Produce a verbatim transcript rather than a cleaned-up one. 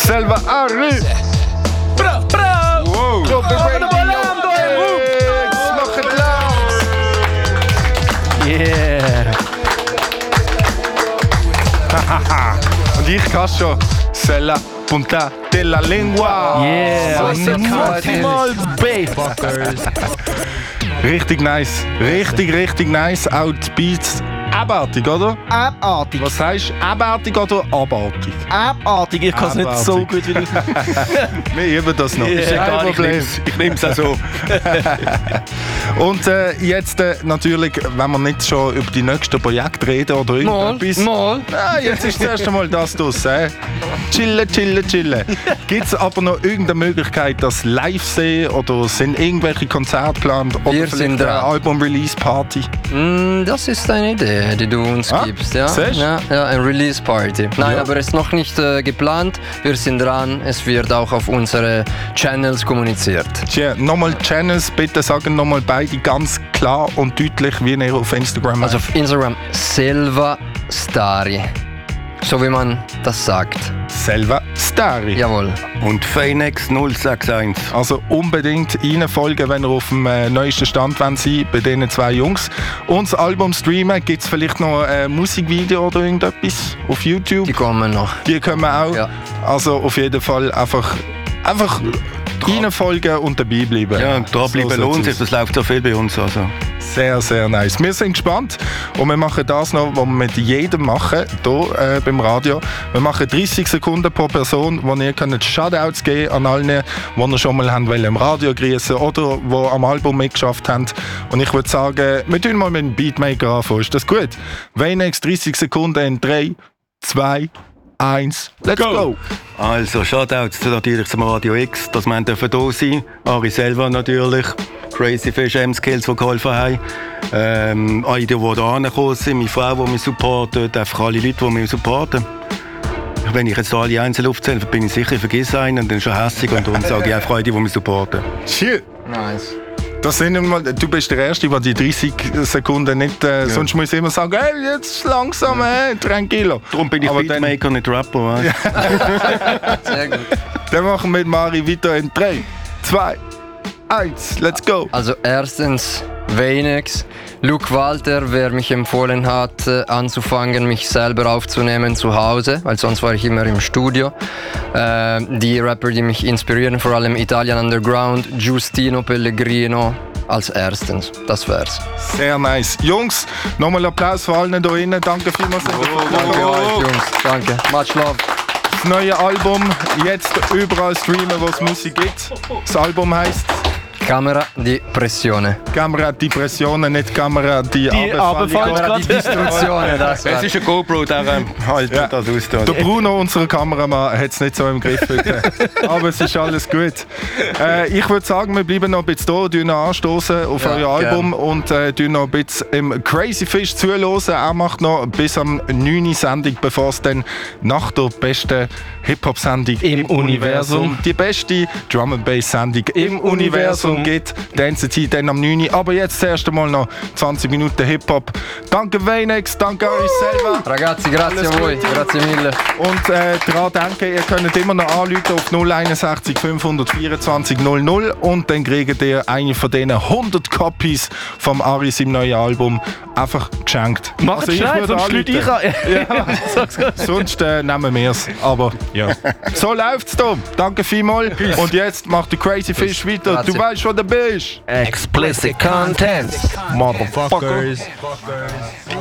Selva Ari. Bra, bra. Wow. Club Radio Mix. Mach es laut. Yeah. Und ich kann schon. C'est la punta de la lengua. Yeah. Mal Bass. Richtig nice. Richtig, richtig nice. Auch die Beats. Abartig, oder? Abartig. Was sagst du? Abartig oder abartig? Abartig. Ich kann es nicht so gut wie du. Wir üben das noch. Yeah. Ist ja kein Problem. Ich nehme es auch so. Und äh, jetzt äh, natürlich, wenn wir nicht schon über die nächsten Projekte reden oder irgendetwas. Mal. Ah, jetzt ist das erste Mal das draus. Äh. Chillen, chillen, chillen. Gibt es aber noch irgendeine Möglichkeit, das live sehen oder sind irgendwelche Konzerte geplant oder Wir vielleicht sind eine dran. Album-Release-Party? Mm, das ist eine Idee, die du uns Ah, gibst. Ja? siehst du? Ja, ja, ein Release-Party. Nein, Ja. aber es ist noch nicht äh, geplant. Wir sind dran. Es wird auch auf unsere Channels kommuniziert. Tja, nochmal Channels, bitte sagen nochmal beide ganz klar und deutlich, wie ihr auf Instagram Also heißt. auf Instagram Selva Stari. So wie man das sagt. Selva Stari. Jawohl. Und Phoenix null sechs eins. Also unbedingt reinfolgen, wenn ihr auf dem äh, neuesten Stand wollt sein bei diesen zwei Jungs. Und das Album streamen, gibt es vielleicht noch ein Musikvideo oder irgendetwas auf YouTube? Die kommen noch. Die können wir auch. Ja. Also auf jeden Fall einfach, einfach reinfolgen und dabei bleiben. Ja, dranbleiben So lohnt sieht's sich, aus. das läuft so viel bei uns. Also. Sehr, sehr nice. Wir sind gespannt und wir machen das noch, was wir mit jedem machen, hier äh, beim Radio. Wir machen dreißig Sekunden pro Person, wo ihr könnt Shoutouts geben an allen, die ihr schon mal haben wollen, im Radio grüßen oder die am Album mitgeschafft haben. Und ich würde sagen, wir tun mal mit dem Beatmaker anfangen. Ist das gut? Wenex, dreißig Sekunden in drei, zwei, eins, let's go! Go. Also, Shoutouts natürlich zum Radio X, dass wir hier sein dürfen. Ari selber natürlich. Crazy Fish, M-Skills, die geholfen haben. Ähm, alle, die hier angekommen sind, meine Frau, die mich supportet, einfach alle Leute, die mich supporten. Wenn ich jetzt alle einzeln aufzähle, bin ich sicher, ich vergesse einen und dann ist schon hässlich und darum sage ich auch alle, die mich supporten. Shit! Nice. Das sind immer, du bist der Erste, der die dreißig Sekunden nicht... Äh, Ja. Sonst muss ich immer sagen, hey, jetzt langsam, hey, tranquilo. Darum bin ich Aber dann- Beatmaker, nicht Rapper. Weißt? Sehr gut. Dann machen wir mit Mari weiter in drei, zwei, eins, let's go! Also erstens Venex, Luke Walter, wer mich empfohlen hat, äh, anzufangen, mich selber aufzunehmen zu Hause, weil sonst war ich immer im Studio. Äh, die Rapper, die mich inspirieren, vor allem Italian Underground, Giustino Pellegrino als erstens. Das wär's. Sehr nice. Jungs, nochmal Applaus für allen hier innen. Danke vielmals. Danke euch, Jungs. Danke. Much love. Das neue Album, jetzt überall streamen, wo es Musik gibt. Das Album heisst Camera di Pressione. Camera die Pressionen, nicht Camera die, Die Abfall. Abfall- Die Distribuzione, das Es wär. ist ein GoPro, der ähm, haltet Ja. das aus. Da. Der Bruno, unser Kameramann, hat es nicht so im Griff heute. Aber es ist alles gut. Äh, ich würde sagen, wir bleiben noch ein bisschen da, tun noch anstoßen auf Ja, euer Album und äh, tun noch ein bisschen im Crazy Fish zuhören. Er macht noch bis am neun Uhr Sendung, bevor es dann nach der besten Hip-Hop-Sendung Im Universum. die beste Drum-and-Bass-Sendung im Universum gibt. Dancezeit dann am neun Uhr. Aber jetzt zuerst einmal noch zwanzig Minuten Hip-Hop. Danke Venex, danke euch selber. Ragazzi, grazie Alles a voi. Gute. Grazie mille. Und äh, daran denken, ihr könnt immer noch anrufen auf null einundsechzig fünfhundertvierundzwanzig null null und dann kriegt ihr eine von diesen hundert Copies vom Ari seinem neuen Album einfach geschenkt. Macht Also ich schnell, würde sonst Leute ich anrufen. an. Sag's gut. Sonst äh, nehmen wir es. Aber ja. So läuft's da. Danke vielmals. Und jetzt macht der Crazy Fish weiter. Grazie. Du weißt, wo du bist. Explicit content. Motherfuckers.